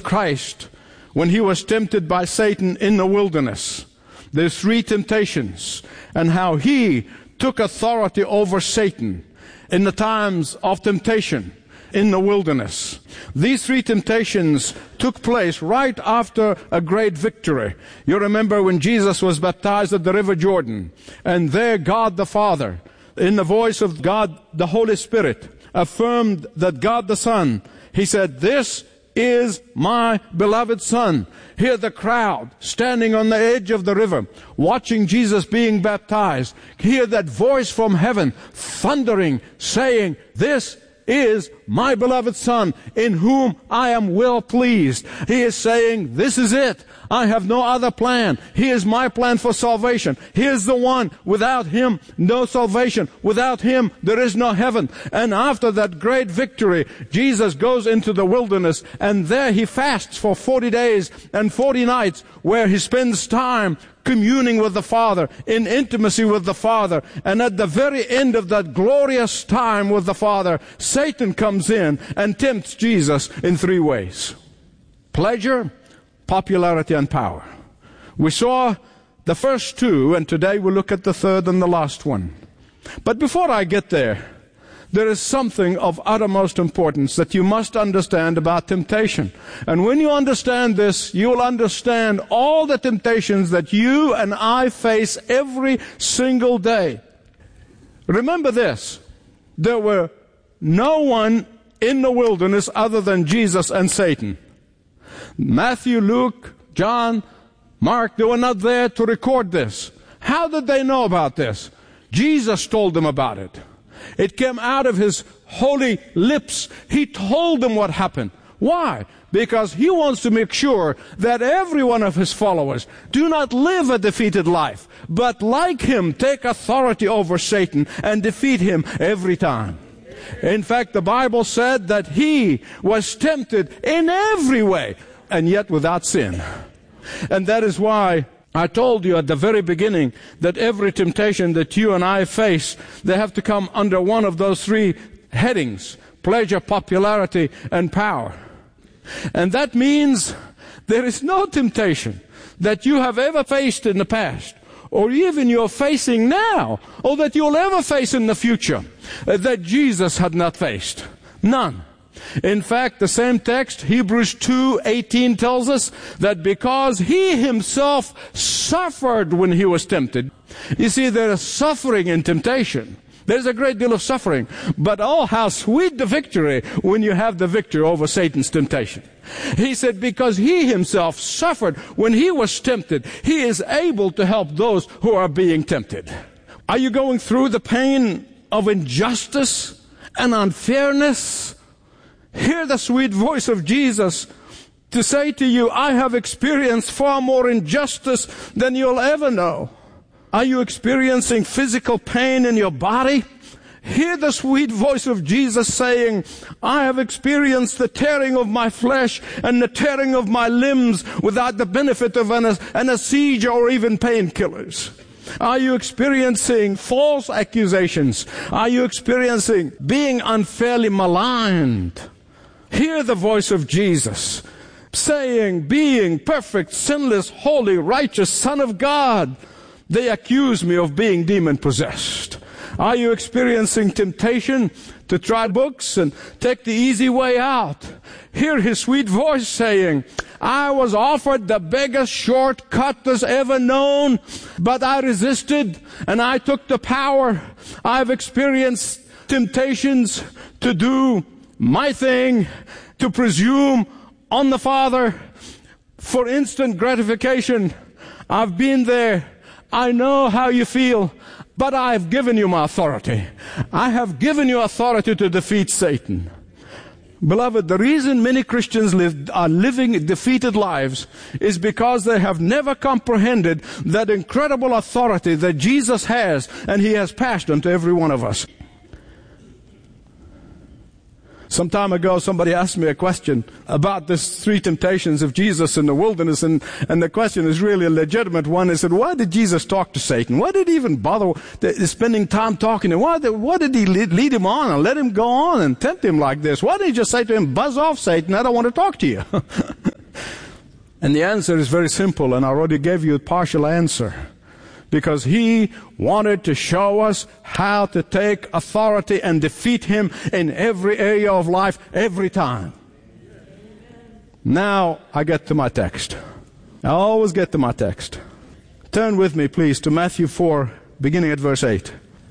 Christ when he was tempted by Satan in the wilderness. There's 3 temptations, and how he took authority over Satan in the times of temptation in the wilderness. These 3 temptations took place right after a great victory. You remember when Jesus was baptized at the River Jordan, and there God the Father, in the voice of God the Holy Spirit, affirmed that God the Son, he said, "This is my beloved Son." Hear the crowd standing on the edge of the river, watching Jesus being baptized. Hear that voice from heaven thundering, saying, "This is my beloved Son, in whom I am well pleased." He is saying, this is it. I have no other plan. He is my plan for salvation. He is the one. Without him, no salvation. Without him, there is no heaven. And after that great victory, Jesus goes into the wilderness, and there he fasts for 40 days and 40 nights, where he spends time communing with the Father, in intimacy with the Father. And at the very end of that glorious time with the Father, Satan comes in and tempts Jesus in 3 ways: pleasure, popularity, and power. We saw the first 2, and today we'll look at the third and the last one. But before I get there is something of uttermost importance that you must understand about temptation. And when you understand this, you'll understand all the temptations that you and I face every single day. Remember this: there were no one in the wilderness other than Jesus and Satan. Matthew, Luke, John, Mark, they were not there to record this. How did they know about this? Jesus told them about it. It came out of his holy lips. He told them what happened. Why? Because he wants to make sure that every one of his followers do not live a defeated life, but like him, take authority over Satan and defeat him every time. In fact, the Bible said that he was tempted in every way, and yet without sin. And that is why I told you at the very beginning that every temptation that you and I face, they have to come under one of those 3 headings: pleasure, popularity, and power. And that means there is no temptation that you have ever faced in the past, or even you're facing now, or that you'll ever face in the future, that Jesus had not faced. None. In fact, the same text, Hebrews 2:18, tells us that because he himself suffered when he was tempted. You see, there is suffering in temptation. There's a great deal of suffering. But oh, how sweet the victory when you have the victory over Satan's temptation. He said because he himself suffered when he was tempted, he is able to help those who are being tempted. Are you going through the pain of injustice and unfairness? Hear the sweet voice of Jesus to say to you, I have experienced far more injustice than you'll ever know. Are you experiencing physical pain in your body? Hear the sweet voice of Jesus saying, I have experienced the tearing of my flesh and the tearing of my limbs without the benefit of anesthesia or even painkillers. Are you experiencing false accusations? Are you experiencing being unfairly maligned? Hear the voice of Jesus saying, being perfect, sinless, holy, righteous Son of God, they accuse me of being demon-possessed. Are you experiencing temptation to try books and take the easy way out? Hear his sweet voice saying, I was offered the biggest shortcut that's ever known, but I resisted and I took the power. I've experienced temptations to do my thing, to presume on the Father for instant gratification. I've been there. I know how you feel, but I've given you my authority. I have given you authority to defeat Satan. Beloved, the reason many Christians are living defeated lives is because they have never comprehended that incredible authority that Jesus has, and he has passed on to every one of us. Some time ago, somebody asked me a question about these 3 temptations of Jesus in the wilderness, and the question is really a legitimate one. They said, why did Jesus talk to Satan? Why did he even bother spending time talking to him? Why did he lead him on and let him go on and tempt him like this? Why didn't he just say to him, buzz off, Satan, I don't want to talk to you? And the answer is very simple, and I already gave you a partial answer. Because he wanted to show us how to take authority and defeat him in every area of life, every time. Now I get to my text. I always get to my text. Turn with me, please, to Matthew 4, beginning at verse 8.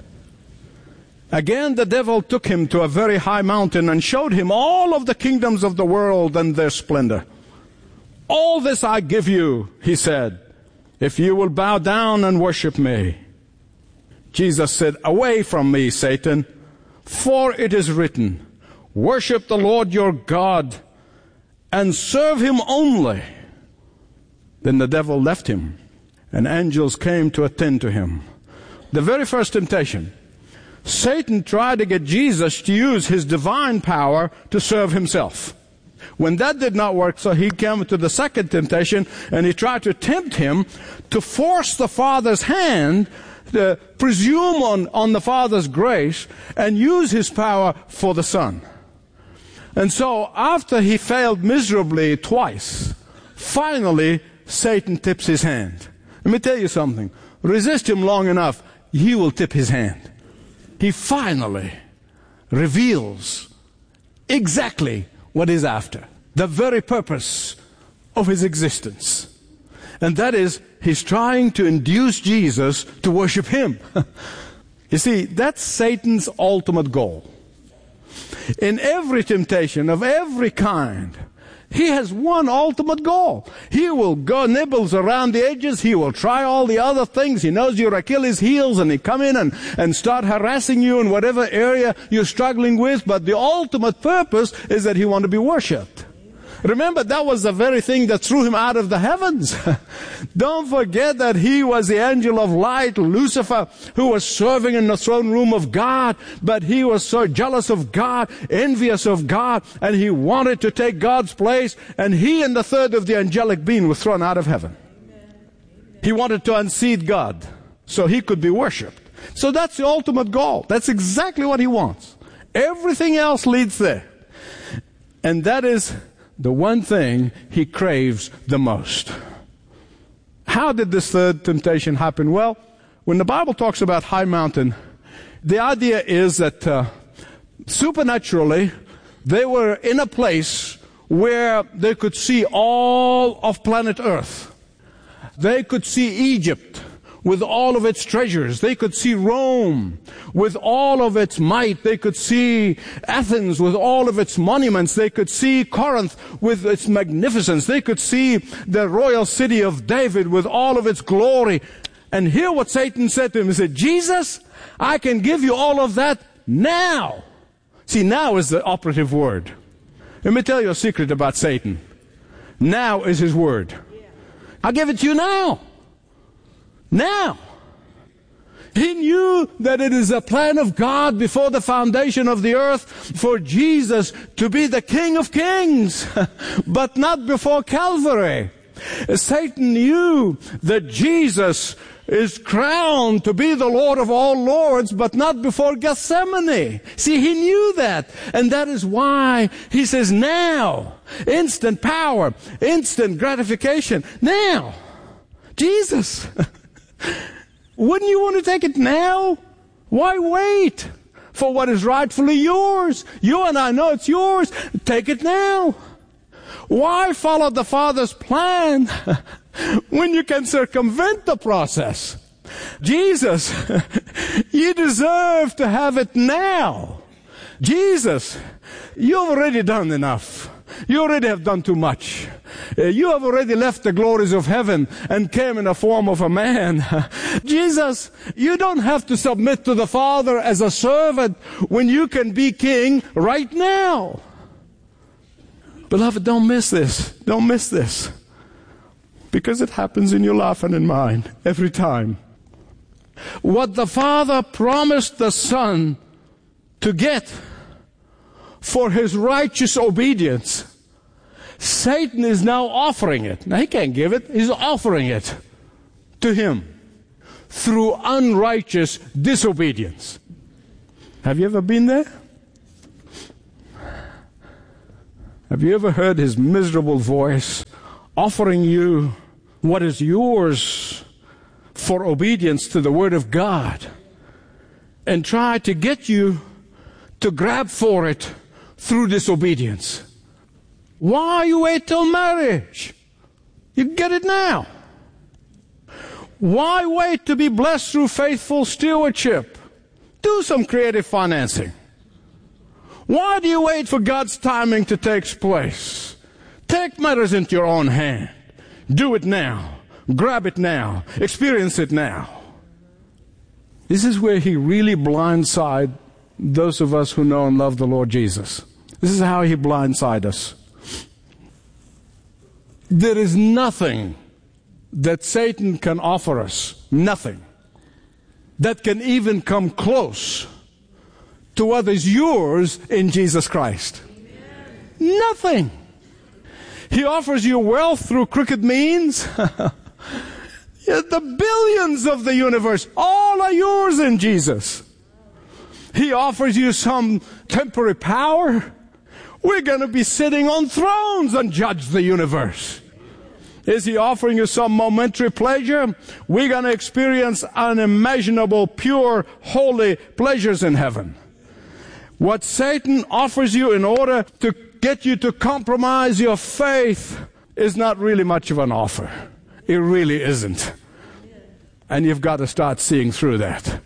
Again the devil took him to a very high mountain and showed him all of the kingdoms of the world and their splendor. All this I give you, he said, if you will bow down and worship me. Jesus said, away from me, Satan, for it is written, worship the Lord your God and serve him only. Then the devil left him, and angels came to attend to him. The very first temptation, Satan tried to get Jesus to use his divine power to serve himself. When that did not work, so he came to the second temptation, and he tried to tempt him to force the Father's hand, to presume on the Father's grace, and use his power for the Son. And so, after he failed miserably twice, finally, Satan tips his hand. Let me tell you something. Resist him long enough, he will tip his hand. He finally reveals exactly what he's after, the very purpose of his existence. And that is, he's trying to induce Jesus to worship him. You see, that's Satan's ultimate goal. In every temptation of every kind, he has one ultimate goal. He will go nibbles around the edges. He will try all the other things. He knows your Achilles heels, and he come in and start harassing you in whatever area you're struggling with. But the ultimate purpose is that he wants to be worshipped. Remember, that was the very thing that threw him out of the heavens. Don't forget that he was the angel of light, Lucifer, who was serving in the throne room of God, but he was so jealous of God, envious of God, and he wanted to take God's place, and he and the third of the angelic being were thrown out of heaven. He wanted to unseat God so he could be worshipped. So that's the ultimate goal. That's exactly what he wants. Everything else leads there. And that is the one thing he craves the most. How did this third temptation happen? Well, when the Bible talks about high mountain, the idea is that supernaturally they were in a place where they could see all of planet Earth. They could see Egypt with all of its treasures. They could see Rome with all of its might. They could see Athens with all of its monuments. They could see Corinth with its magnificence. They could see the royal city of David with all of its glory. And hear what Satan said to him. He said, Jesus, I can give you all of that now. See, now is the operative word. Let me tell you a secret about Satan. Now is his word. I'll give it to you now. Now. He knew that it is a plan of God before the foundation of the earth for Jesus to be the King of Kings, but not before Calvary. Satan knew that Jesus is crowned to be the Lord of all lords, but not before Gethsemane. See, he knew that. And that is why he says, now. Instant power, instant gratification. Now. Jesus. Wouldn't you want to take it now? Why wait for what is rightfully yours? You and I know it's yours. Take it now. Why follow the Father's plan when you can circumvent the process? Jesus, you deserve to have it now. Jesus, you've already done enough. You already have done too much. You have already left the glories of heaven and came in the form of a man. Jesus, you don't have to submit to the Father as a servant when you can be king right now. Beloved, don't miss this. Don't miss this. Because it happens in your life and in mine every time. What the Father promised the Son to get for his righteous obedience, Satan is now offering it. Now he can't give it. He's offering it to him through unrighteous disobedience. Have you ever been there? Have you ever heard his miserable voice offering you what is yours for obedience to the Word of God and try to get you to grab for it through disobedience. Why you wait till marriage? You can get it now. Why wait to be blessed through faithful stewardship? Do some creative financing. Why do you wait for God's timing to take place? Take matters into your own hand. Do it now. Grab it now. Experience it now. This is where He really blindsides those of us who know and love the Lord Jesus. This is how He blindsides us. There is nothing that Satan can offer us, nothing, that can even come close to what is yours in Jesus Christ. Amen. Nothing. He offers you wealth through crooked means. The billions of the universe, all are yours in Jesus. He offers you some temporary power. We're going to be sitting on thrones and judge the universe. Is He offering you some momentary pleasure? We're going to experience unimaginable, pure, holy pleasures in heaven. What Satan offers you in order to get you to compromise your faith is not really much of an offer. It really isn't. And you've got to start seeing through that.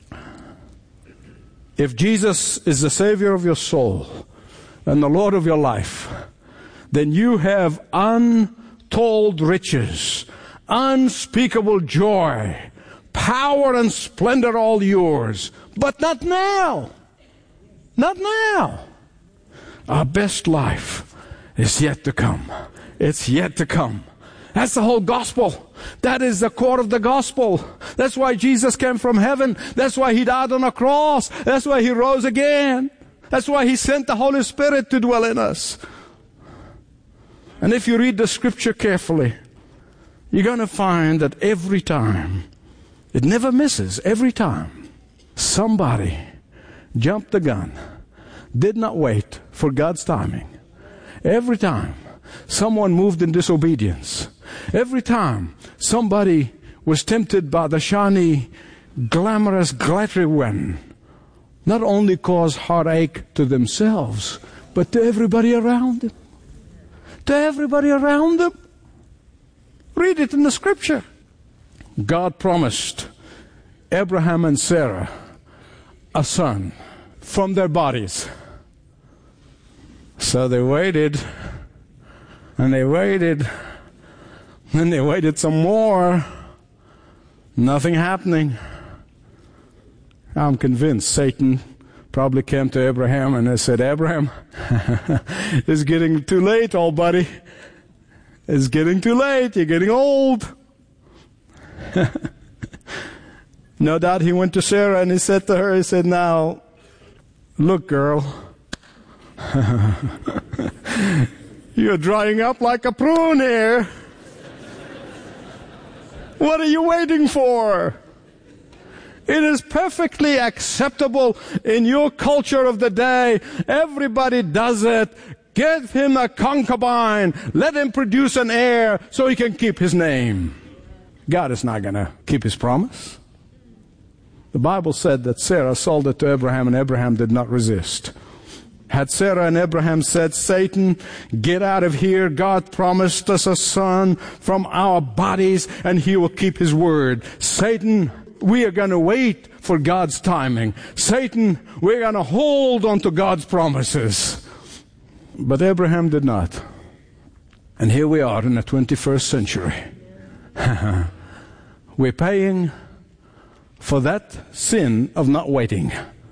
If Jesus is the Savior of your soul and the Lord of your life, then you have untold riches, unspeakable joy, power and splendor all yours. But not now. Not now. Our best life is yet to come. It's yet to come. That's the whole gospel. That is the core of the gospel. That's why Jesus came from heaven. That's why He died on a cross. That's why He rose again. That's why He sent the Holy Spirit to dwell in us. And if you read the Scripture carefully, you're going to find that every time, it never misses, every time, somebody jumped the gun, did not wait for God's timing. Every time someone moved in disobedience, every time somebody was tempted by the shiny, glamorous, glittery one, not only caused heartache to themselves, but to everybody around them. To everybody around them. Read it in the Scripture. God promised Abraham and Sarah a son from their bodies. So they waited, and they waited, and they waited some more. Nothing happening. I'm convinced Satan probably came to Abraham and they said, Abraham, it's getting too late, old buddy. It's getting too late. You're getting old. No doubt he went to Sarah and he said to her, he said, now, look, girl, you're drying up like a prune here. What are you waiting for? It is perfectly acceptable in your culture of the day. Everybody does it. Give him a concubine. Let him produce an heir so he can keep his name. God is not going to keep His promise. The Bible said that Sarah sold it to Abraham and Abraham did not resist. Had Sarah and Abraham said, Satan, get out of here. God promised us a son from our bodies and He will keep His word. Satan, we are going to wait for God's timing. Satan, we're going to hold on to God's promises. But Abraham did not. And here we are in the 21st century. We're paying for that sin of not waiting.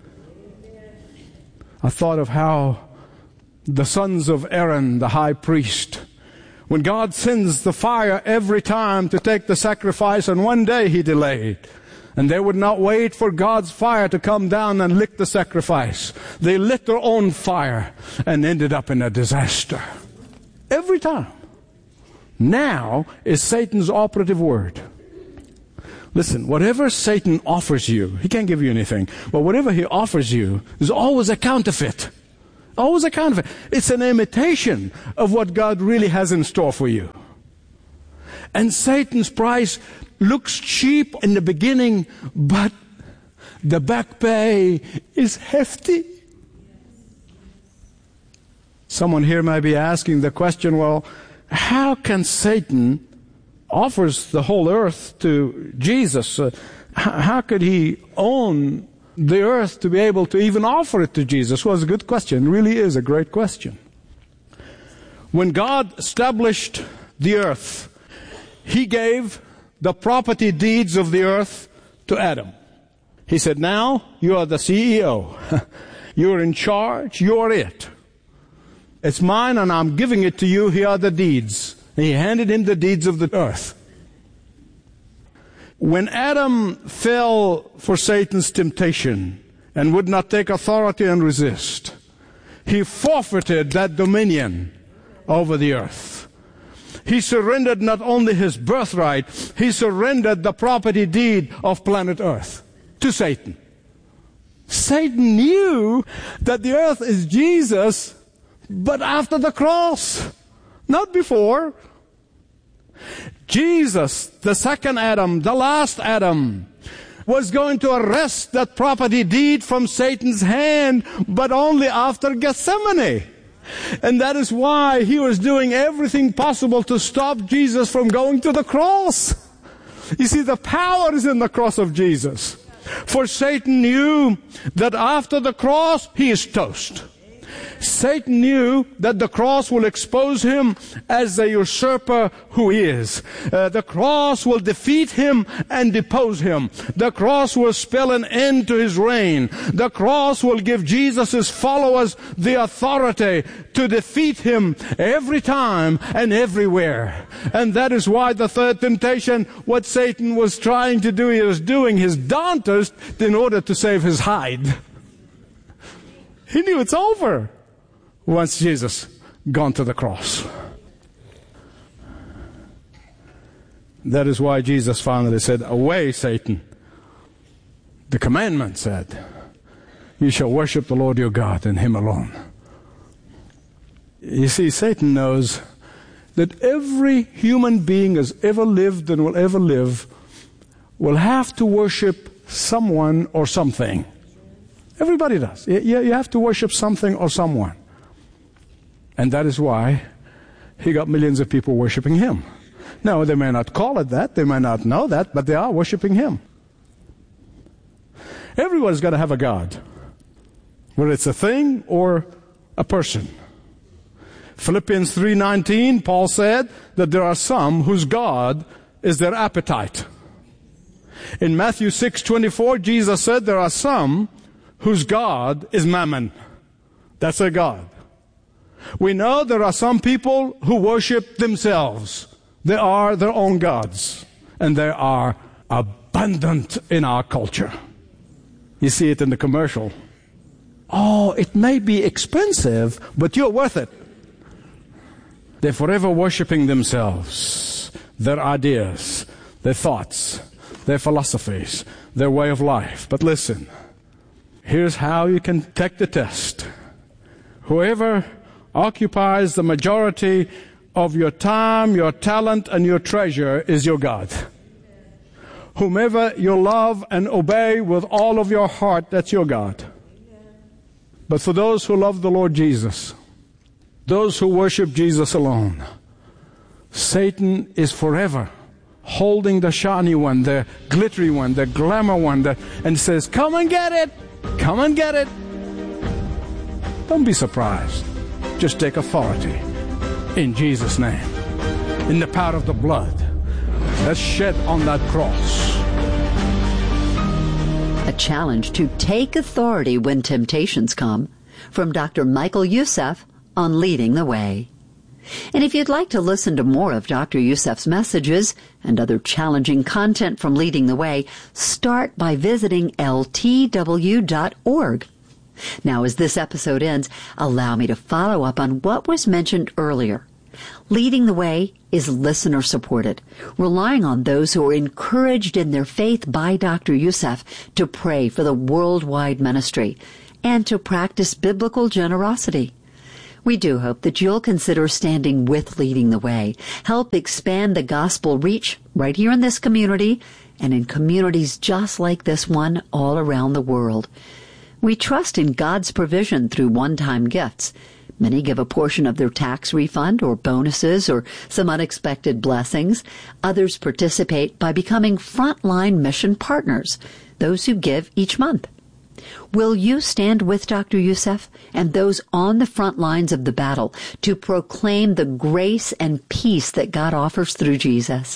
I thought of how the sons of Aaron, the high priest, when God sends the fire every time to take the sacrifice, and one day He delayed. And they would not wait for God's fire to come down and lick the sacrifice. They lit their own fire and ended up in a disaster. Every time. Now is Satan's operative word. Listen, whatever Satan offers you, he can't give you anything, but whatever he offers you is always a counterfeit. Always a counterfeit. It's an imitation of what God really has in store for you. And Satan's price looks cheap in the beginning, but the back pay is hefty. Someone here may be asking the question, well, how can Satan offers the whole earth to Jesus? How could he own the earth to be able to even offer it to Jesus? Well, it's a good question. It really is a great question. When God established the earth, He gave the property deeds of the earth to Adam. He said, now you are the CEO. You're in charge. You're it. It's mine and I'm giving it to you. Here are the deeds. And He handed him the deeds of the earth. When Adam fell for Satan's temptation and would not take authority and resist, he forfeited that dominion over the earth. He surrendered not only his birthright, he surrendered the property deed of planet Earth to Satan. Satan knew that the earth is Jesus, but after the cross, not before. Jesus, the second Adam, the last Adam, was going to arrest that property deed from Satan's hand, but only after Gethsemane. And that is why he was doing everything possible to stop Jesus from going to the cross. You see, the power is in the cross of Jesus. For Satan knew that after the cross, he is toast. Satan knew that the cross will expose him as the usurper who he is. The cross will defeat him and depose him. The cross will spell an end to his reign. The cross will give Jesus' followers the authority to defeat him every time and everywhere. And that is why the third temptation, what Satan was trying to do, he was doing his darndest in order to save his hide. He knew it's over once Jesus gone to the cross. That is why Jesus finally said, away, Satan. The commandment said, you shall worship the Lord your God and Him alone. You see, Satan knows that every human being has ever lived and will ever live will have to worship someone or something. Everybody does. You have to worship something or someone. And that is why He got millions of people worshiping Him. Now, they may not call it that, they may not know that, but they are worshiping Him. Everyone's got to have a God, whether it's a thing or a person. Philippians 3:19, Paul said that there are some whose God is their appetite. In Matthew 6:24, Jesus said there are some whose God is mammon. That's their God. We know there are some people who worship themselves. They are their own gods. And they are abundant in our culture. You see it in the commercial. Oh, it may be expensive, but you're worth it. They're forever worshiping themselves, their ideas, their thoughts, their philosophies, their way of life. But listen, here's how you can take the test. Whoever occupies the majority of your time, your talent, and your treasure is your God. Whomever you love and obey with all of your heart, that's your God. But for those who love the Lord Jesus, those who worship Jesus alone, Satan is forever holding the shiny one, the glittery one, the glamour one, and says, come and get it! Come and get it! Don't be surprised. Just take authority in Jesus' name, in the power of the blood that's shed on that cross. A challenge to take authority when temptations come, from Dr. Michael Youssef on Leading the Way. And if you'd like to listen to more of Dr. Youssef's messages and other challenging content from Leading the Way, start by visiting ltw.org. Now, as this episode ends, allow me to follow up on what was mentioned earlier. Leading the Way is listener-supported, relying on those who are encouraged in their faith by Dr. Youssef to pray for the worldwide ministry and to practice biblical generosity. We do hope that you'll consider standing with Leading the Way. Help expand the gospel reach right here in this community and in communities just like this one all around the world. We trust in God's provision through one-time gifts. Many give a portion of their tax refund or bonuses or some unexpected blessings. Others participate by becoming frontline mission partners, those who give each month. Will you stand with Dr. Youssef and those on the front lines of the battle to proclaim the grace and peace that God offers through Jesus?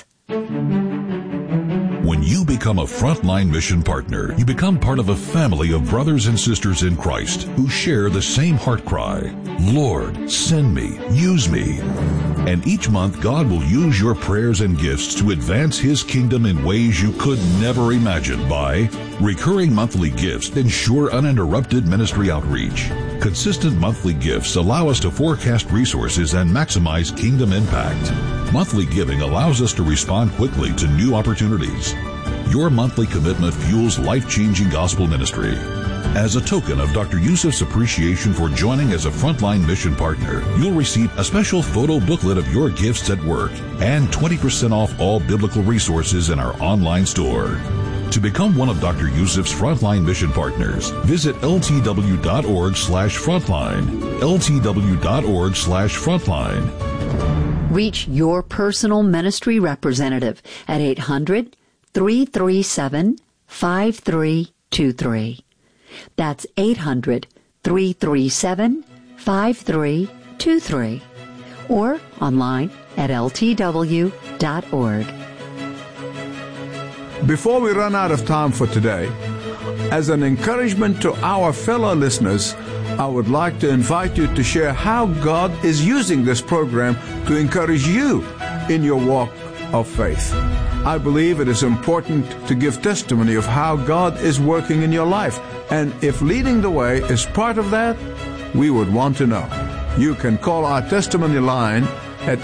When you become a frontline mission partner, you become part of a family of brothers and sisters in Christ who share the same heart cry, Lord, send me, use me. And each month, God will use your prayers and gifts to advance His kingdom in ways you could never imagine by recurring monthly gifts ensure uninterrupted ministry outreach. Consistent monthly gifts allow us to forecast resources and maximize kingdom impact. Monthly giving allows us to respond quickly to new opportunities. Your monthly commitment fuels life-changing gospel ministry. As a token of Dr. Youssef's appreciation for joining as a frontline mission partner, you'll receive a special photo booklet of your gifts at work and 20% off all biblical resources in our online store. To become one of Dr. Youssef's frontline mission partners, visit ltw.org/frontline. ltw.org/frontline. Reach your personal ministry representative at 800-337-5323. That's 800-337-5323. Or online at ltw.org. Before we run out of time for today, as an encouragement to our fellow listeners, I would like to invite you to share how God is using this program to encourage you in your walk of faith. I believe it is important to give testimony of how God is working in your life. And if Leading the Way is part of that, we would want to know. You can call our testimony line at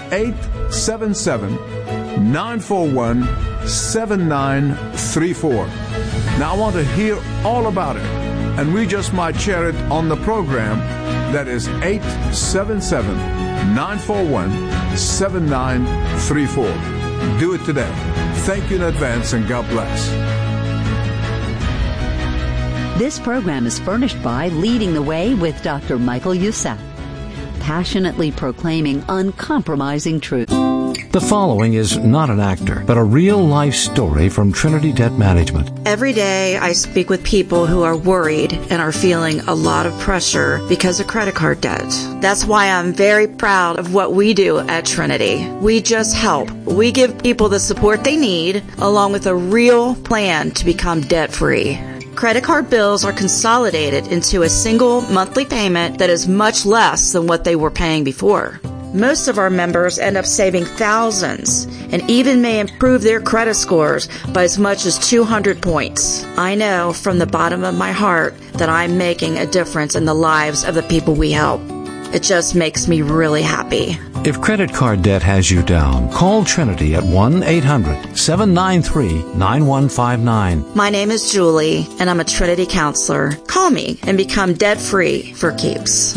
877-941-7934. Now I want to hear all about it, and we just might share it on the program. That is 877-941-7934. Do it today. Thank you in advance, and God bless. This program is furnished by Leading the Way with Dr. Michael Youssef, passionately proclaiming uncompromising truth. The following is not an actor, but a real-life story from Trinity Debt Management. Every day I speak with people who are worried and are feeling a lot of pressure because of credit card debt. That's why I'm very proud of what we do at Trinity. We just help. We give people the support they need, along with a real plan to become debt-free. Credit card bills are consolidated into a single monthly payment that is much less than what they were paying before. Most of our members end up saving thousands and even may improve their credit scores by as much as 200 points. I know from the bottom of my heart that I'm making a difference in the lives of the people we help. It just makes me really happy. If credit card debt has you down, call Trinity at 1-800-793-9159. My name is Julie, and I'm a Trinity counselor. Call me and become debt-free for keeps.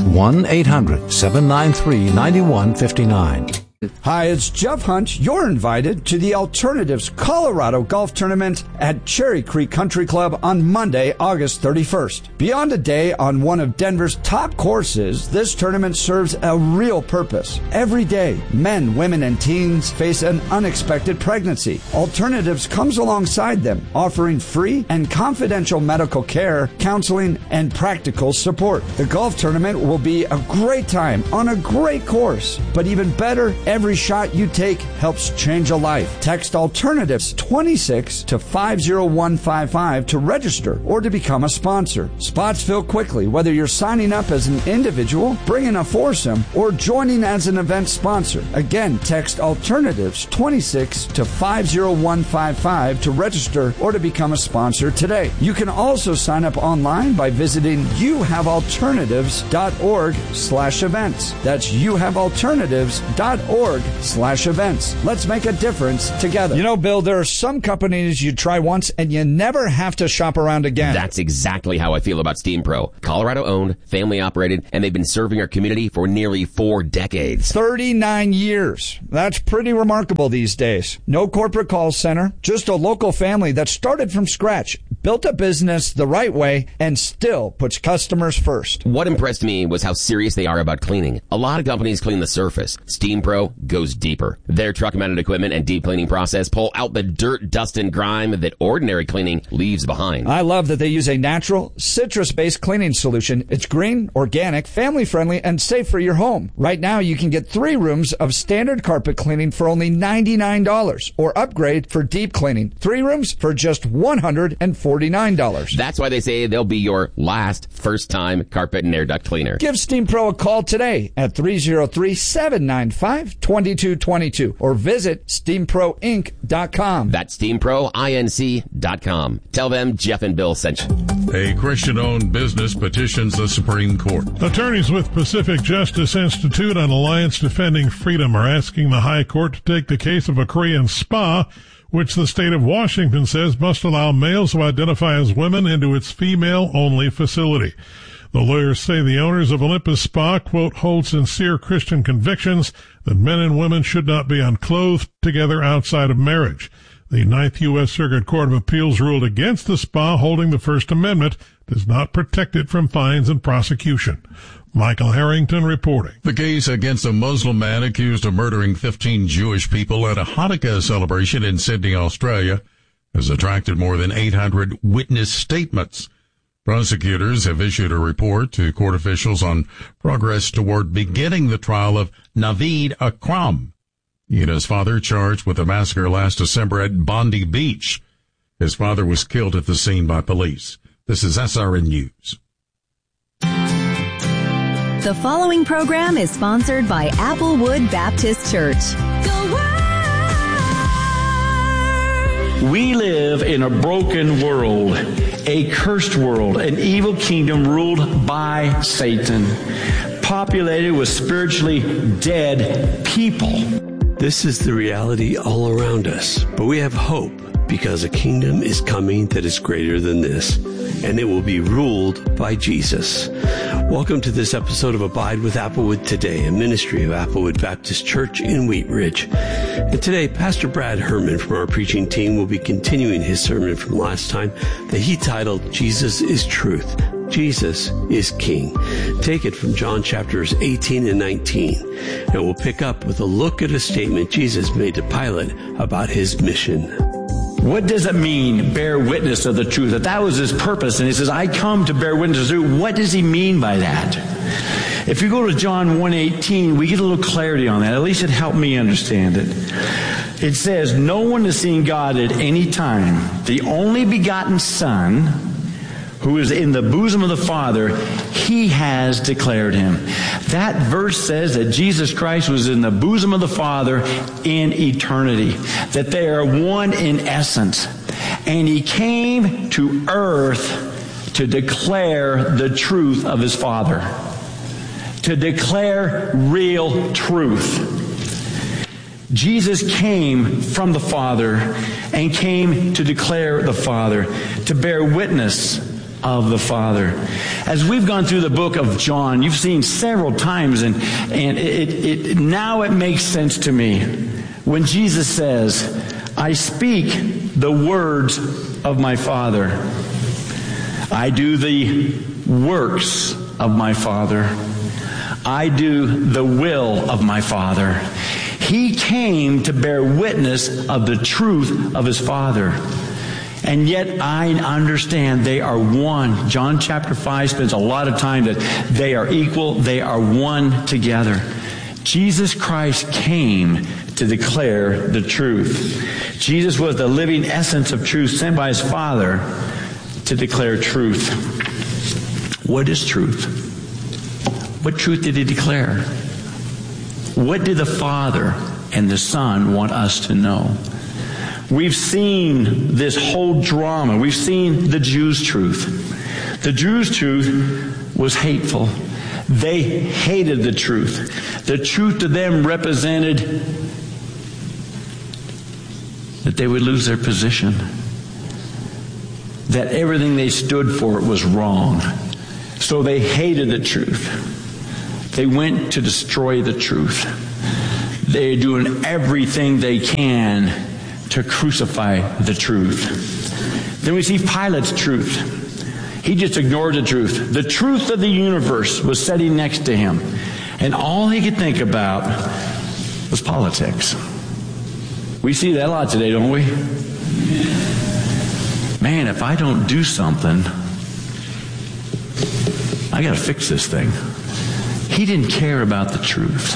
1-800-793-9159. Hi, it's Jeff Hunt. You're invited to the Alternatives Colorado Golf Tournament at Cherry Creek Country Club on Monday, August 31st. Beyond a day on one of Denver's top courses, this tournament serves a real purpose. Every day, men, women, and teens face an unexpected pregnancy. Alternatives comes alongside them, offering free and confidential medical care, counseling, and practical support. The golf tournament will be a great time on a great course, but even better, every shot you take helps change a life. Text Alternatives 26 to 50155 to register or to become a sponsor. Spots fill quickly, whether you're signing up as an individual, bringing a foursome, or joining as an event sponsor. Again, text Alternatives 26 to 50155 to register or to become a sponsor today. You can also sign up online by visiting youhavealternatives.org/events. That's youhavealternatives.org/events. steamproinc.org/events. Let's make a difference together. You know, Bill, there are some companies you try once and you never have to shop around again. That's exactly how I feel about Steam Pro. Colorado owned, family operated, and they've been serving our community for nearly 4 decades. 39 years. That's pretty remarkable these days. No corporate call center, just a local family that started from scratch, built a business the right way, and still puts customers first. What impressed me was how serious they are about cleaning. A lot of companies clean the surface. Steam Pro goes deeper. Their truck-mounted equipment and deep cleaning process pull out the dirt, dust, and grime that ordinary cleaning leaves behind. I love that they use a natural, citrus-based cleaning solution. It's green, organic, family-friendly, and safe for your home. Right now, you can get 3 rooms of standard carpet cleaning for only $99, or upgrade for deep cleaning. 3 rooms for just $149. That's why they say they'll be your last first-time carpet and air duct cleaner. Give Steam Pro a call today at 303-795-2222 or visit steamproinc.com. That's steamproinc.com. Tell them Jeff and Bill sent you. A Christian-owned business petitions the Supreme Court. Attorneys with Pacific Justice Institute and Alliance Defending Freedom are asking the High Court to take the case of a Korean spa, which the state of Washington says must allow males who identify as women into its female-only facility. The lawyers say the owners of Olympus Spa, quote, hold sincere Christian convictions that men and women should not be unclothed together outside of marriage. The Ninth U.S. Circuit Court of Appeals ruled against the spa, holding the First Amendment does not protect it from fines and prosecution. Michael Harrington reporting. The case against a Muslim man accused of murdering 15 Jewish people at a Hanukkah celebration in Sydney, Australia, has attracted more than 800 witness statements. Prosecutors have issued a report to court officials on progress toward beginning the trial of Naveed Akram. He and his father charged with a massacre last December at Bondi Beach. His father was killed at the scene by police. This is SRN News. The following program is sponsored by Applewood Baptist Church. Go Word! We live in a broken world, a cursed world, an evil kingdom ruled by Satan, populated with spiritually dead people. This is the reality all around us, but we have hope because a kingdom is coming that is greater than this, and it will be ruled by Jesus. Welcome to this episode of Abide with Applewood Today, a ministry of Applewood Baptist Church in Wheat Ridge. And today, Pastor Brad Herman from our preaching team will be continuing his sermon from last time that he titled, Jesus is Truth. Jesus is King. Take it from John chapters 18 and 19. And we'll pick up with a look at a statement Jesus made to Pilate about his mission. What does it mean, bear witness of the truth? That was his purpose. And he says, I come to bear witness of the truth. What does he mean by that? If you go to John 1:18, we get a little clarity on that. At least it helped me understand it. It says, no one has seen God at any time. The only begotten Son, who is in the bosom of the Father, he has declared him. That verse says that Jesus Christ was in the bosom of the Father in eternity, that they are one in essence. And he came to earth to declare the truth of his Father, to declare real truth. Jesus came from the Father and came to declare the Father, to bear witness of the Father. As we've gone through the book of John, you've seen several times, and it now it makes sense to me when Jesus says, I speak the words of my Father. I do the works of my Father. I do the will of my Father. He came to bear witness of the truth of his Father. And yet I understand they are one. John chapter 5 spends a lot of time that they are equal, they are one together. Jesus Christ came to declare the truth. Jesus was the living essence of truth, sent by his Father to declare truth. What is truth? What truth did he declare? What did the Father and the Son want us to know? We've seen this whole drama. We've seen the Jews' truth. The Jews' truth was hateful. They hated the truth. The truth to them represented that they would lose their position, that everything they stood for was wrong. So they hated the truth. They went to destroy the truth. They're doing everything they can to crucify the truth. Then we see Pilate's truth. He just ignored the truth. The truth of the universe was sitting next to him. And all he could think about was politics. We see that a lot today, don't we? Man, if I don't do something, I got to fix this thing. He didn't care about the truth.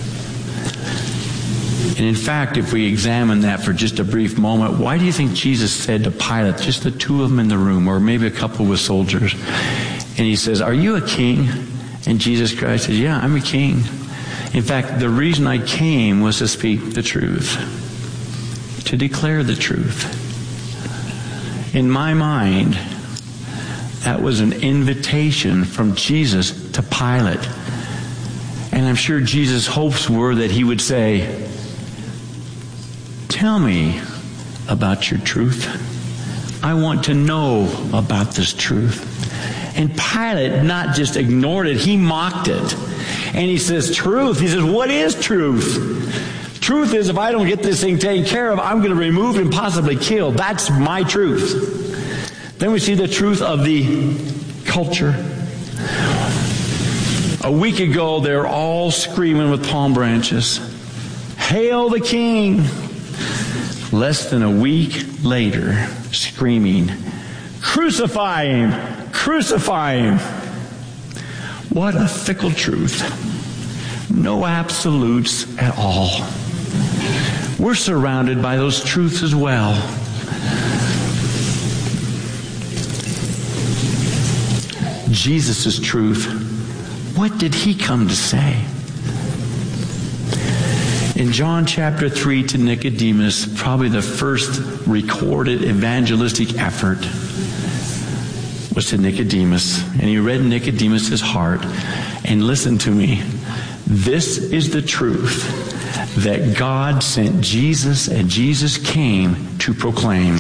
And in fact, if we examine that for just a brief moment, why do you think Jesus said to Pilate, just the two of them in the room, or maybe a couple with soldiers, and he says, "Are you a king?" And Jesus Christ says, "Yeah, I'm a king. In fact, the reason I came was to speak the truth, to declare the truth." In my mind, that was an invitation from Jesus to Pilate. And I'm sure Jesus' hopes were that he would say, "Tell me about your truth. I want to know about this truth." And Pilate not just ignored it, he mocked it. And he says, "Truth." He says, "What is truth? Truth is if I don't get this thing taken care of, I'm going to remove and possibly kill. That's my truth." Then we see the truth of the culture. A week ago, they're all screaming with palm branches, "Hail the King!" Less than a week later, screaming, "Crucify him! Crucify him!" What a fickle truth. No absolutes at all. We're surrounded by those truths as well. Jesus' truth. What did he come to say? In John chapter 3 to Nicodemus, probably the first recorded evangelistic effort was to Nicodemus. And he read Nicodemus' heart. And listen to me. This is the truth that God sent Jesus and Jesus came to proclaim.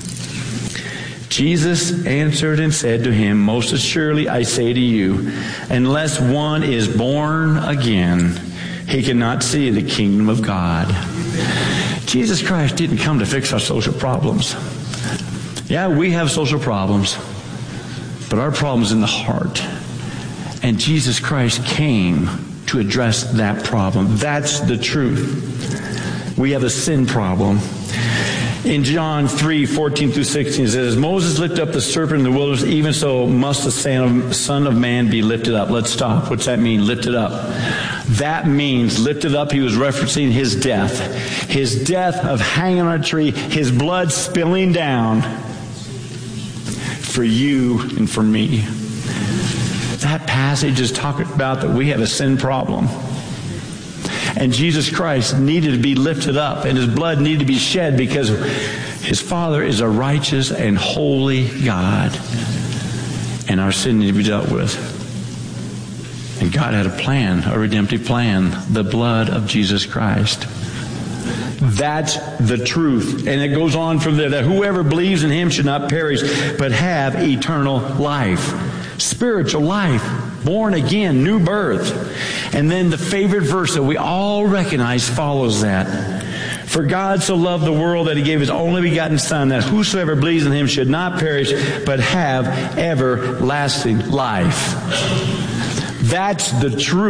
Jesus answered and said to him, "Most assuredly I say to you, unless one is born again, he cannot see the kingdom of God." Jesus Christ didn't come to fix our social problems. Yeah, we have social problems, but our problem is in the heart. And Jesus Christ came to address that problem. That's the truth. We have a sin problem. In John 3:14-16, it says, "Moses lifted up the serpent in the wilderness, even so must the Son of Man be lifted up." Let's stop. What's that mean, lifted up? That means, lifted up, he was referencing his death. His death of hanging on a tree, his blood spilling down for you and for me. That passage is talking about that we have a sin problem. And Jesus Christ needed to be lifted up, and his blood needed to be shed because his Father is a righteous and holy God. And our sin needed to be dealt with. And God had a plan, a redemptive plan, the blood of Jesus Christ. That's the truth. And it goes on from there, that whoever believes in him should not perish, but have eternal life. Spiritual life. Born again, new birth. And then the favorite verse that we all recognize follows that. "For God so loved the world that he gave his only begotten Son, that whosoever believes in him should not perish, but have everlasting life." That's the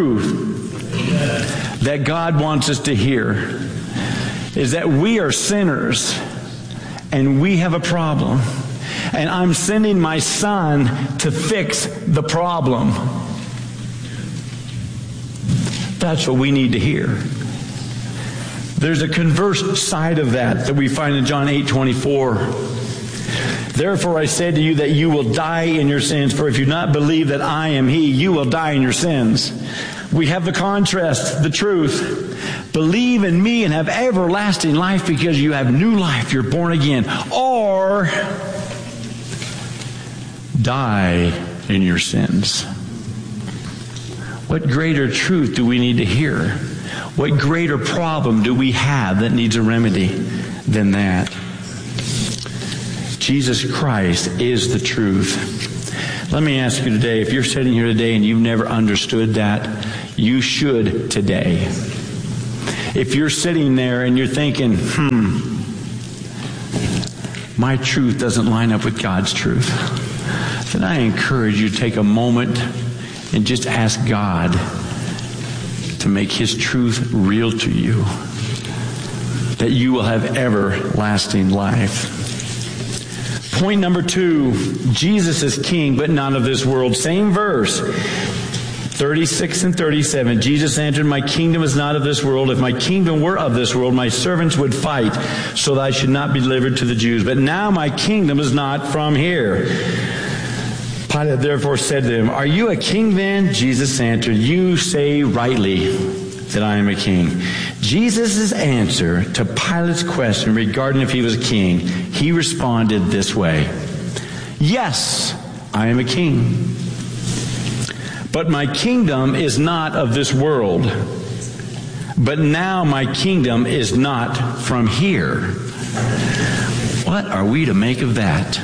truth that God wants us to hear. Is that we are sinners and we have a problem. And I'm sending my Son to fix the problem. That's what we need to hear. There's a converse side of that we find in John 8:24. "Therefore I say to you that you will die in your sins, for if you not believe that I am he, you will die in your sins." We have the contrast, the truth. Believe in me and have everlasting life because you have new life. You're born again. Or die in your sins. What greater truth do we need to hear? What greater problem do we have that needs a remedy than that? Jesus Christ is the truth. Let me ask you today, if you're sitting here today and you've never understood that, you should today. If you're sitting there and you're thinking, my truth doesn't line up with God's truth, then I encourage you to take a moment and just ask God to make His truth real to you, that you will have everlasting life. Point number 2, Jesus is king, but not of this world. Same verse, 36 and 37. Jesus answered, my kingdom is not of this world. If my kingdom were of this world, my servants would fight so that I should not be delivered to the Jews. But now my kingdom is not from here. Pilate therefore said to him, are you a king then? Jesus answered, you say rightly that I am a king. Jesus' answer to Pilate's question regarding if he was a king, he responded this way, yes, I am a king. But my kingdom is not of this world. But now my kingdom is not from here. What are we to make of that?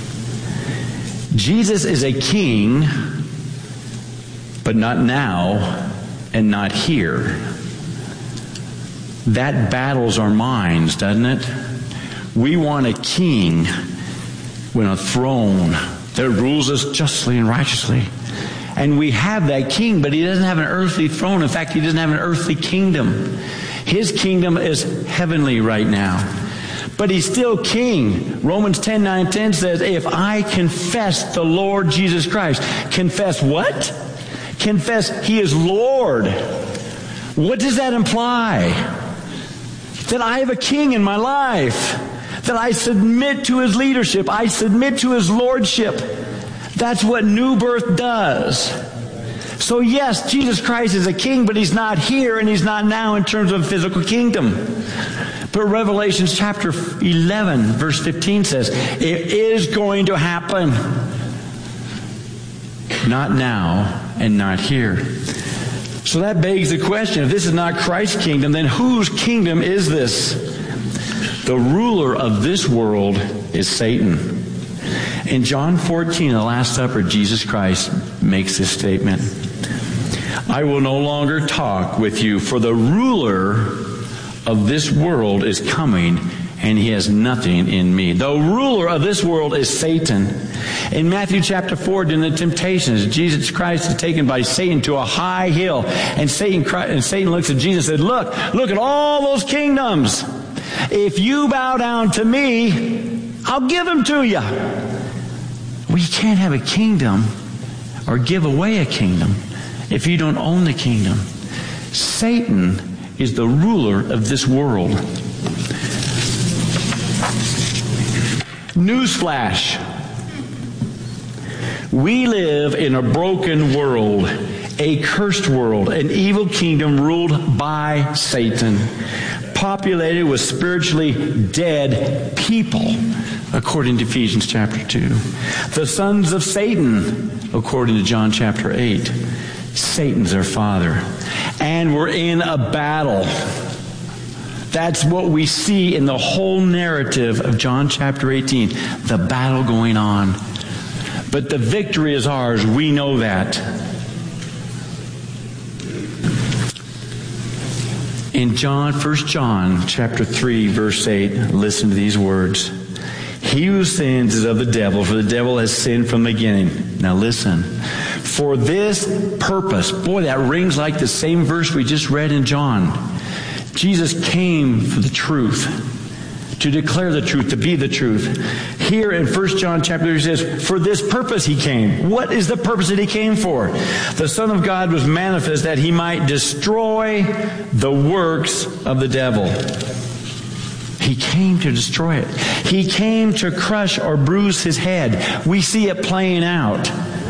Jesus is a king, but not now and not here. That battles our minds, doesn't it? We want a king with a throne that rules us justly and righteously. And we have that king, but he doesn't have an earthly throne. In fact, he doesn't have an earthly kingdom. His kingdom is heavenly right now. But he's still king. Romans 10:9-10 says, if I confess the Lord Jesus Christ. Confess what? Confess He is Lord. What does that imply? That I have a king in my life. That I submit to His leadership. I submit to His lordship. That's what new birth does. So yes, Jesus Christ is a king, but He's not here and He's not now in terms of a physical kingdom. But Revelation chapter 11, verse 15 says, it is going to happen. Not now and not here. So that begs the question, if this is not Christ's kingdom, then whose kingdom is this? The ruler of this world is Satan. In John 14, the Last Supper, Jesus Christ makes this statement. I will no longer talk with you, for the ruler of this world is coming, and he has nothing in me. The ruler of this world is Satan. In Matthew chapter 4, during the temptations, Jesus Christ is taken by Satan to a high hill, and Satan looks at Jesus and said, look at all those kingdoms. If you bow down to me, I'll give them to you. We can't have a kingdom or give away a kingdom if you don't own the kingdom. Satan is the ruler of this world. Newsflash. We live in a broken world, a cursed world, an evil kingdom ruled by Satan, populated with spiritually dead people, according to Ephesians chapter 2. The sons of Satan, according to John chapter 8. Satan's their father. And we're in a battle. That's what we see in the whole narrative of John chapter 18. The battle going on. But the victory is ours. We know that. In 1 John chapter 3, verse 8, listen to these words. He who sins is of the devil, for the devil has sinned from the beginning. Now listen. For this purpose, boy, that rings like the same verse we just read in John. Jesus came for the truth, to declare the truth, to be the truth. Here in 1 John chapter 3 he says, for this purpose he came. What is the purpose that he came for? The Son of God was manifest that he might destroy the works of the devil. He came to destroy it. He came to crush or bruise his head. We see it playing out.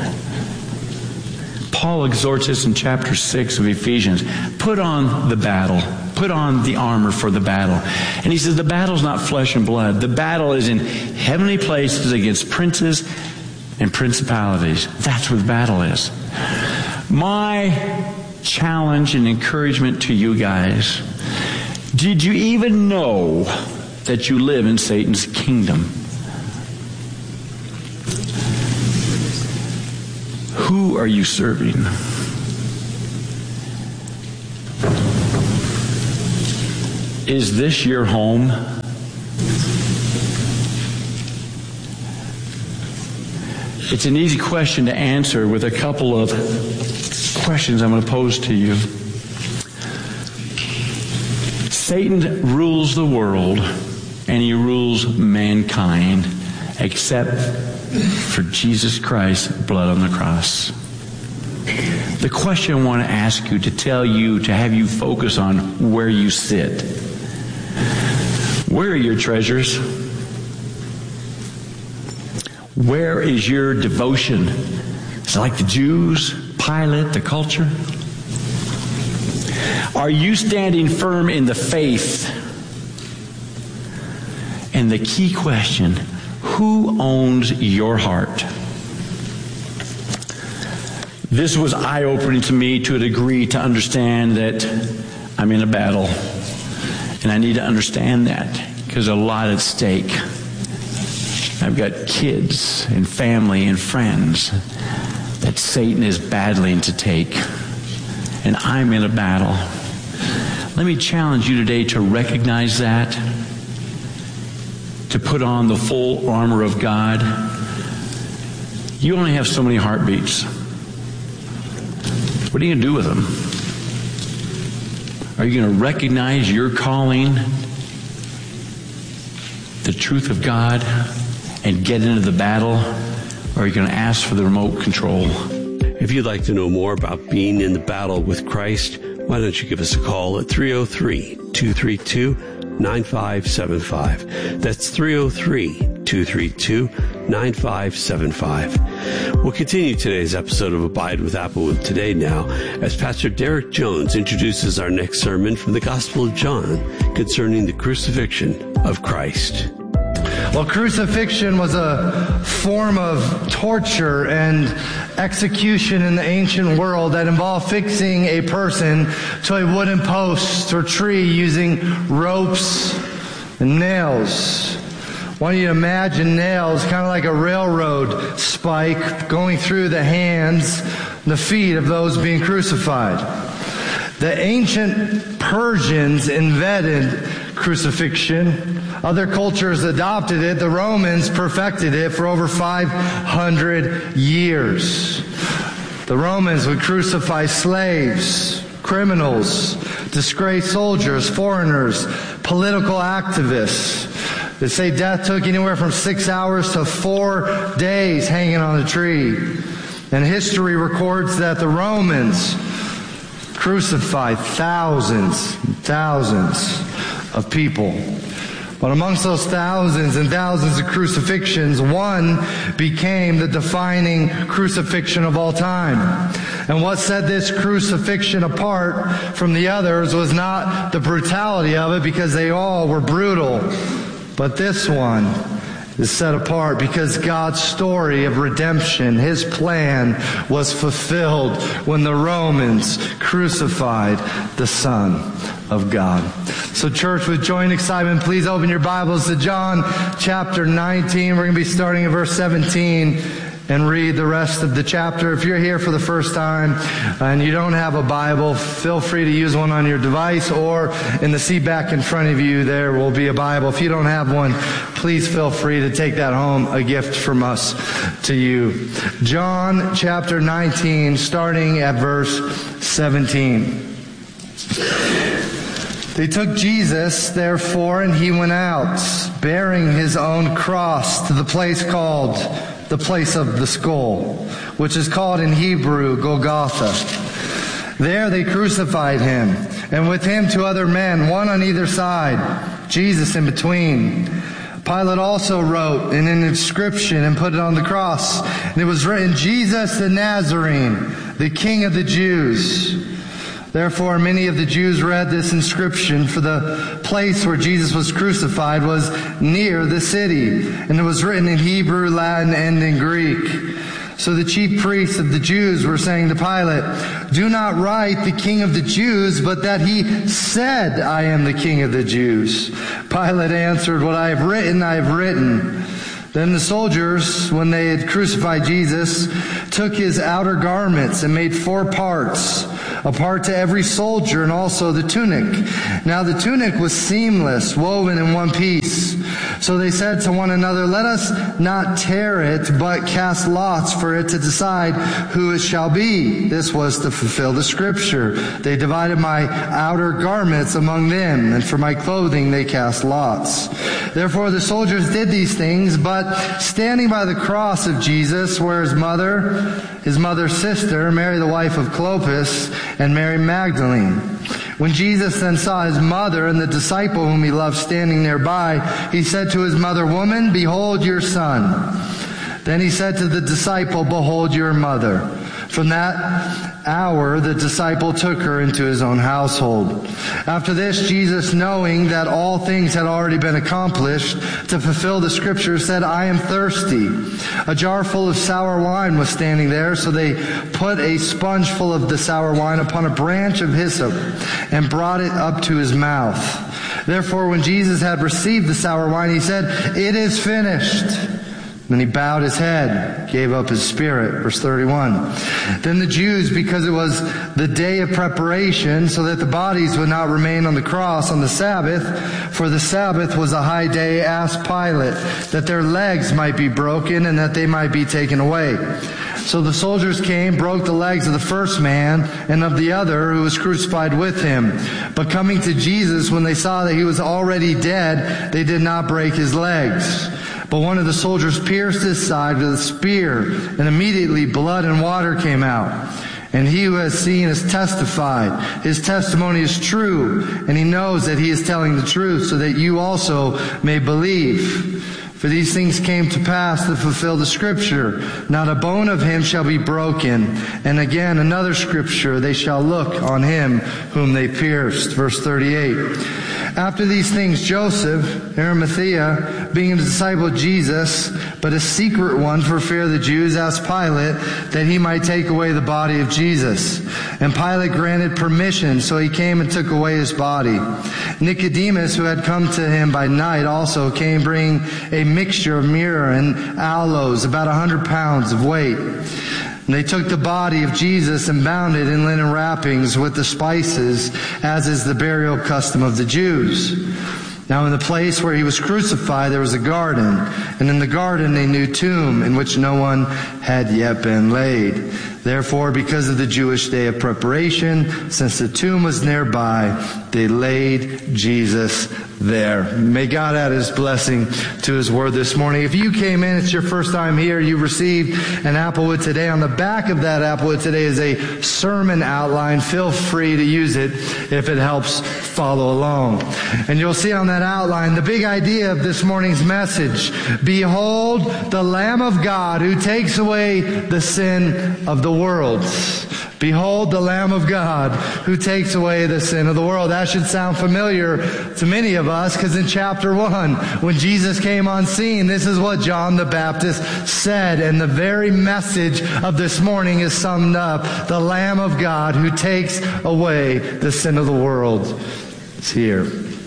Paul exhorts us in chapter 6 of Ephesians, put on the battle. Put on the armor for the battle. And he says the battle's not flesh and blood. The battle is in heavenly places against princes and principalities. That's what the battle is. My challenge and encouragement to you guys, did you even know that you live in Satan's kingdom? Who are you serving? Is this your home? It's an easy question to answer with a couple of questions I'm going to pose to you. Satan rules the world, and he rules mankind, except for Jesus Christ's blood on the cross. The question I want to ask you, to tell you, to have you focus on where you sit. Where are your treasures? Where is your devotion? Is it like the Jews, Pilate, the culture? Are you standing firm in the faith? And the key question, who owns your heart? This was eye-opening to me to a degree to understand that I'm in a battle. And I need to understand that because there's a lot at stake. I've got kids and family and friends that Satan is battling to take. And I'm in a battle. Let me challenge you today to recognize that, to put on the full armor of God. You only have so many heartbeats. What are you going to do with them? Are you going to recognize your calling, the truth of God, and get into the battle? Or are you going to ask for the remote control? If you'd like to know more about being in the battle with Christ, why don't you give us a call at 303-232-9575. That's 303-232-9575. We'll continue today's episode of Abide with Applewood today now as Pastor Derek Jones introduces our next sermon from the Gospel of John concerning the crucifixion of Christ. Well, crucifixion was a form of torture and execution in the ancient world that involved fixing a person to a wooden post or tree using ropes and nails. I want you to imagine nails kind of like a railroad spike going through the hands and the feet of those being crucified. The ancient Persians invented crucifixion. Other cultures adopted it. The Romans perfected it for over 500 years. The Romans would crucify slaves, criminals, disgraced soldiers, foreigners, political activists. They say death took anywhere from 6 hours to 4 days hanging on a tree. And history records that the Romans crucified thousands and thousands of people. But amongst those thousands and thousands of crucifixions, one became the defining crucifixion of all time. And what set this crucifixion apart from the others was not the brutality of it, because they all were brutal. But this one is set apart because God's story of redemption, His plan, was fulfilled when the Romans crucified the Son of God. So church, with joy and excitement, please open your Bibles to John chapter 19. We're going to be starting at verse 17 and read the rest of the chapter. If you're here for the first time and you don't have a Bible, feel free to use one on your device, or in the seat back in front of you there will be a Bible. If you don't have one, please feel free to take that home, a gift from us to you. John chapter 19, starting at verse 17. They took Jesus, therefore, and he went out, bearing his own cross, to the place called the place of the skull, which is called in Hebrew Golgotha. There they crucified him, and with him 2 other men, one on either side, Jesus in between. Pilate also wrote an inscription and put it on the cross, and it was written, Jesus the Nazarene, the King of the Jews. Therefore, many of the Jews read this inscription, for the place where Jesus was crucified was near the city, and it was written in Hebrew, Latin, and in Greek. So the chief priests of the Jews were saying to Pilate, "Do not write the King of the Jews, but that he said, 'I am the King of the Jews.'" Pilate answered, "What I have written, I have written." Then the soldiers, when they had crucified Jesus, took his outer garments and made 4 parts, a part to every soldier, and also the tunic. Now the tunic was seamless, woven in one piece. So they said to one another, "Let us not tear it, but cast lots for it to decide who it shall be." This was to fulfill the scripture. "They divided my outer garments among them, and for my clothing they cast lots." Therefore the soldiers did these things, but standing by the cross of Jesus were his mother's sister, Mary the wife of Clopas, and Mary Magdalene. When Jesus then saw his mother and the disciple whom he loved standing nearby, he said to his mother, "Woman, behold your son." Then he said to the disciple, "Behold your mother." From that hour, the disciple took her into his own household. After this, Jesus, knowing that all things had already been accomplished to fulfill the scripture, said, "I am thirsty." A jar full of sour wine was standing there, so they put a sponge full of the sour wine upon a branch of hyssop and brought it up to his mouth. Therefore, when Jesus had received the sour wine, he said, "It is finished." Then he bowed his head, gave up his spirit. Verse 31. Then the Jews, because it was the day of preparation, so that the bodies would not remain on the cross on the Sabbath, for the Sabbath was a high day, asked Pilate that their legs might be broken and that they might be taken away. So the soldiers came, broke the legs of the first man and of the other who was crucified with him. But coming to Jesus, when they saw that he was already dead, they did not break his legs. But one of the soldiers pierced his side with a spear, and immediately blood and water came out. And he who has seen has testified. His testimony is true, and he knows that he is telling the truth, so that you also may believe. For these things came to pass to fulfill the scripture. Not a bone of him shall be broken. And again, another scripture, they shall look on him whom they pierced. Verse 38. After these things, Joseph, Arimathea, being a disciple of Jesus, but a secret one for fear of the Jews, asked Pilate that he might take away the body of Jesus. And Pilate granted permission, so he came and took away his body. Nicodemus, who had come to him by night, also came bringing a mixture of myrrh and aloes, about 100 pounds of weight. And they took the body of Jesus and bound it in linen wrappings with the spices, as is the burial custom of the Jews. Now in the place where he was crucified there was a garden, and in the garden a new tomb in which no one had yet been laid. Therefore, because of the Jewish day of preparation, since the tomb was nearby, they laid Jesus there. May God add his blessing to his word this morning. If you came in, it's your first time here, you received an Applewood Today. On the back of that Applewood Today is a sermon outline. Feel free to use it if it helps follow along. And you'll see on that outline the big idea of this morning's message. Behold the Lamb of God who takes away the sin of the world. Behold the Lamb of God who takes away the sin of the world. That should sound familiar to many of us, because in chapter 1, when Jesus came on scene, this is what John the Baptist said. And the very message of this morning is summed up. The Lamb of God who takes away the sin of the world is here.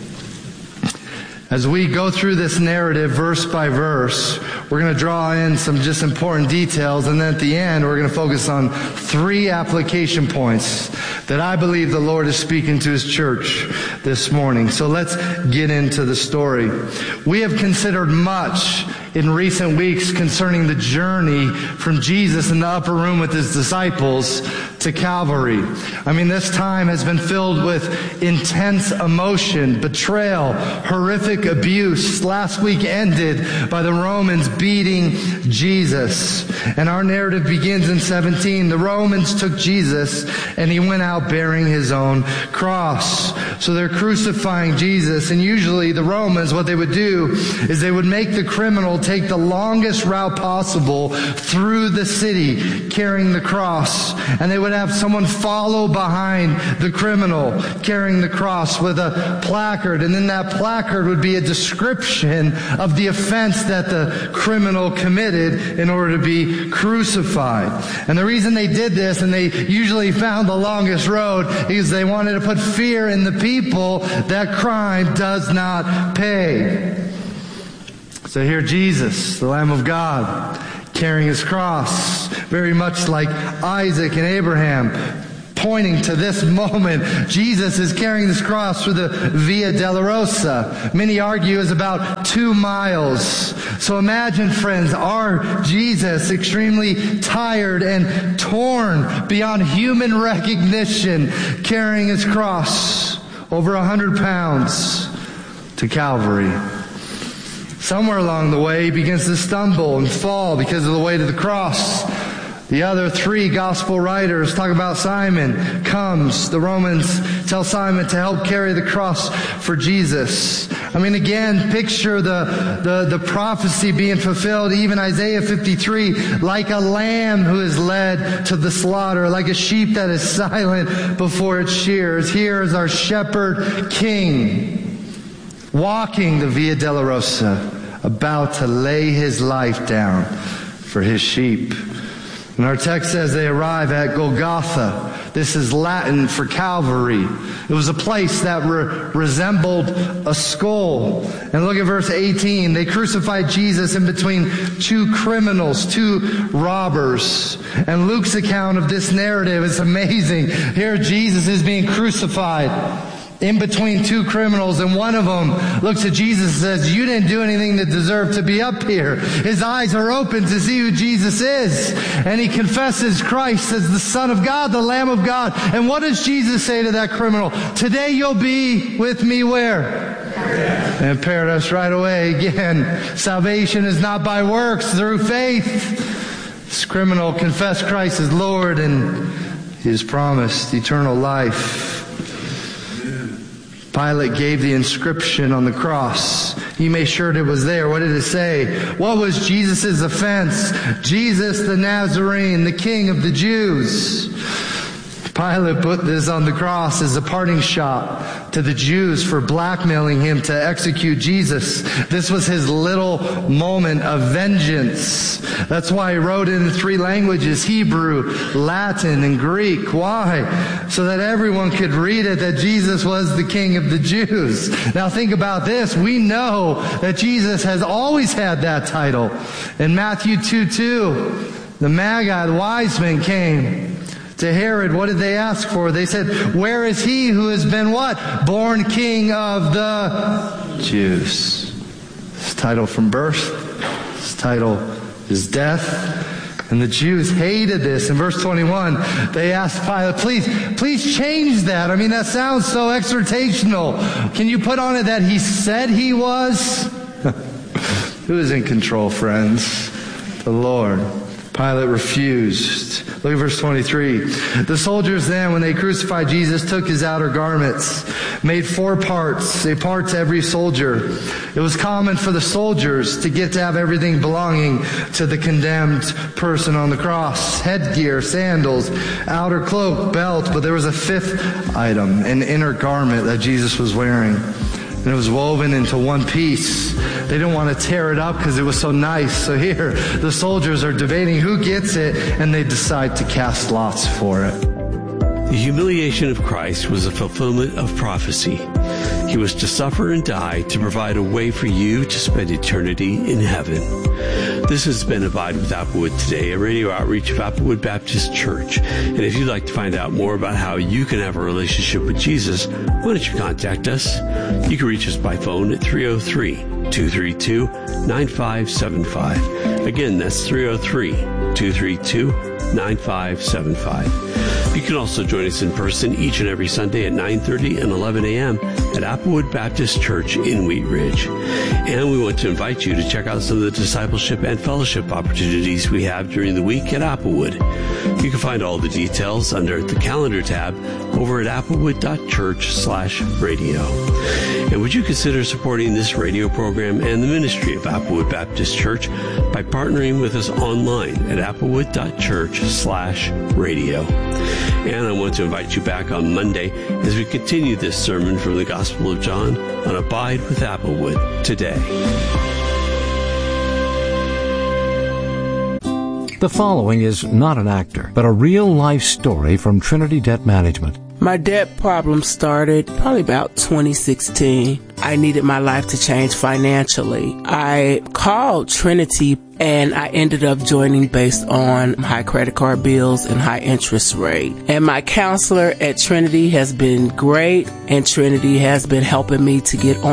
As we go through this narrative verse by verse, we're going to draw in some just important details, and then at the end we're going to focus on 3 application points that I believe the Lord is speaking to his church this morning. So let's get into the story. We have considered much in recent weeks concerning the journey from Jesus in the upper room with his disciples to Calvary. I mean, this time has been filled with intense emotion, betrayal, horrific abuse. Last week ended by the Romans beating Jesus. And our narrative begins in 17. The Romans took Jesus and he went out bearing his own cross. So they're crucifying Jesus. And usually the Romans, what they would do is they would make the criminal take the longest route possible through the city carrying the cross. And they would have someone follow behind the criminal carrying the cross with a placard. And then that placard would be a description of the offense that the criminal committed in order to be crucified. And the reason they did this, and they usually found the longest road, is they wanted to put fear in the people that crime does not pay. So here Jesus, the Lamb of God, carrying his cross, very much like Isaac and Abraham, pointing to this moment. Jesus is carrying this cross through the Via Dolorosa. Many argue is about 2 miles. So imagine, friends, our Jesus, extremely tired and torn beyond human recognition, carrying his cross over 100 pounds to Calvary. Somewhere along the way, he begins to stumble and fall because of the weight of the cross. The other 3 gospel writers talk about Simon comes. The Romans tell Simon to help carry the cross for Jesus. I mean, again, picture the prophecy being fulfilled. Even Isaiah 53, like a lamb who is led to the slaughter, like a sheep that is silent before its shears. Here is our shepherd king, walking the Via Dolorosa, about to lay his life down for his sheep. And our text says they arrive at Golgotha. This is Latin for Calvary. It was a place that resembled a skull. And look at verse 18. They crucified Jesus in between 2 criminals, 2 robbers. And Luke's account of this narrative is amazing. Here Jesus is being crucified in between 2 criminals, and one of them looks at Jesus and says, "You didn't do anything to deserve to be up here." His eyes are open to see who Jesus is, and he confesses Christ as the Son of God, the Lamb of God. And what does Jesus say to that criminal? "Today you'll be with me where?" In paradise. Right away. Again, salvation is not by works, through faith. This criminal confessed Christ as Lord, and he has promised eternal life. Pilate gave the inscription on the cross. He made sure it was there. What did it say? What was Jesus' offense? Jesus the Nazarene, the King of the Jews. Pilate put this on the cross as a parting shot to the Jews for blackmailing him to execute Jesus. This was his little moment of vengeance. That's why he wrote it in 3 languages, Hebrew, Latin, and Greek. Why? So that everyone could read it, that Jesus was the King of the Jews. Now think about this. We know that Jesus has always had that title. In Matthew 2:2, the Magi, the wise men, came to Herod. What did they ask for? They said, "Where is he who has been" what? "Born King of the Jews." His title from birth. His title is death. And the Jews hated this. In verse 21, they asked Pilate, please change that. I mean, that sounds so exhortational. Can you put on it that he said he was? Who is in control, friends? The Lord. Pilate refused. Look at verse 23. The soldiers then, when they crucified Jesus, took his outer garments, made 4 parts, a part to every soldier. It was common for the soldiers to get to have everything belonging to the condemned person on the cross. Headgear, sandals, outer cloak, belt, but there was a 5th item, an inner garment that Jesus was wearing. And it was woven into one piece. They didn't want to tear it up because it was so nice. So here, the soldiers are debating who gets it, and they decide to cast lots for it. The humiliation of Christ was a fulfillment of prophecy. He was to suffer and die to provide a way for you to spend eternity in heaven. This has been Abide with Applewood today, a radio outreach of Applewood Baptist Church. And if you'd like to find out more about how you can have a relationship with Jesus, why don't you contact us? You can reach us by phone at 303-232-9575. Again, that's 303-232-9575. You can also join us in person each and every Sunday at 9:30 and 11 a.m. at Applewood Baptist Church in Wheat Ridge. And we want to invite you to check out some of the discipleship and fellowship opportunities we have during the week at Applewood. You can find all the details under the calendar tab over at applewood.church/radio. And would you consider supporting this radio program and the ministry of Applewood Baptist Church by partnering with us online at applewood.church/radio. And I want to invite you back on Monday as we continue this sermon from the Gospel of John on Abide with Applewood today. The following is not an actor, but a real-life story from Trinity Debt Management. My debt problem started probably about 2016. I needed my life to change financially. I called Trinity and I ended up joining based on high credit card bills and high interest rate. And my counselor at Trinity has been great, and Trinity has been helping me to get on